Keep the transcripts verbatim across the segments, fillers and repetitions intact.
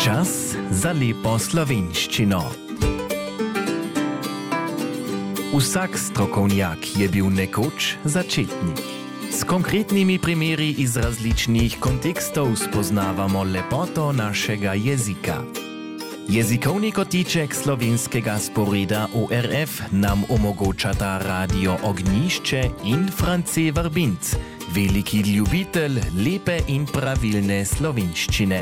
Čas za lepo slovenščino. Vsak strokovnjak je bil nekoč začetnik. S konkretnimi primeri iz različnih kontekstov spoznavamo lepoto našega jezika. Jezikovni kotiček slovenskega sporeda O R F nam omogočata Radio Ognjišče in France Vrbinc, veliki ljubitelj lepe in pravilne slovenščine.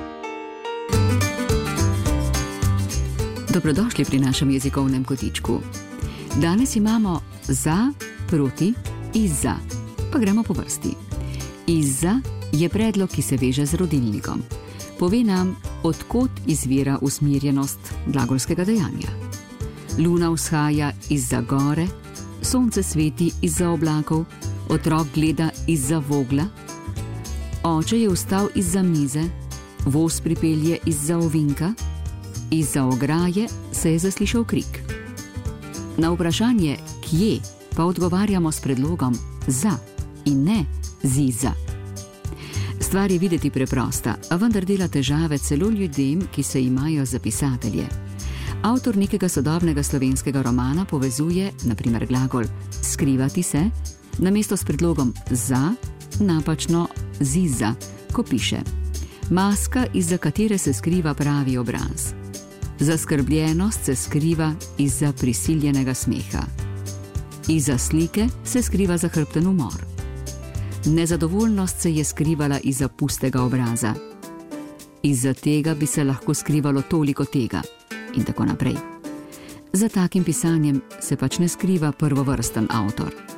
Dobrodošli pri našem jezikovnem kotičku. Danes imamo za, proti, izza. Pa gremo po vrsti. Izza je predlog, ki se veže z rodilnikom. Pove nam, odkot izvira usmerjenost glagolskega dejanja. Luna vzhaja izza gore, sonce sveti izza oblakov, otrok gleda izza vogla, oče je vstal izza mize, voz pripelje izza ovinka, izza ograje se je zaslišal krik. Na vprašanje, kje, pa odgovarjamo s predlogom za in ne z izza. Stvar je videti preprosta, a vendar dela težave celo ljudem, ki se imajo za pisatelje. Avtor nekega sodobnega slovenskega romana povezuje, na primer glagol skrivati se, namesto s predlogom za, napačno z izza, ko piše: maska, izza katere se skriva pravi obraz. Zaskrbljenost se skriva izza prisiljenega smeha. Izza slike se skriva zahrbten umor. Nezadovoljnost se je skrivala izza pustega obraza. Izza tega bi se lahko skrivalo toliko tega. In tako naprej. Za takim pisanjem se pač ne skriva prvovrsten avtor.